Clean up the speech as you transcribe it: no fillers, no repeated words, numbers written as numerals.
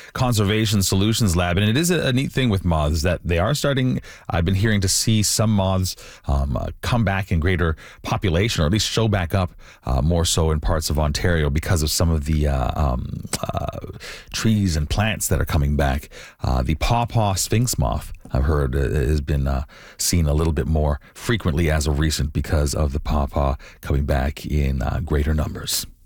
Conservation Solutions Lab. And it is a neat thing with moths that they are starting, I've been hearing, to see some moths come back in greater population, or at least show back up more so in parts of Ontario because of some of the trees and plants that are coming back. The pawpaw sphinx moth, I've heard, has been seen a little bit more frequently as of recent because of the pawpaw coming back in greater numbers.